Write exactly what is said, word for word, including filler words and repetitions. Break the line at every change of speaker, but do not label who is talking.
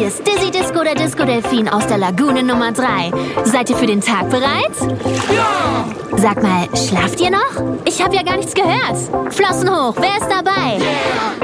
Hier ist Dizzy Disco, der Disco-Delfin aus der Lagune Nummer drei. Seid ihr für den Tag bereit?
Ja!
Sag mal, schlaft ihr noch? Ich habe ja gar nichts gehört. Flossen hoch, wer ist dabei?
Yeah!